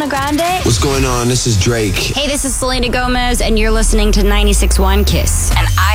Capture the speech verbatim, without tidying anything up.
Ariana Grande. What's going on? This is Drake. Hey, this is Selena Gomez, and you're listening to ninety-six point one Kiss. And I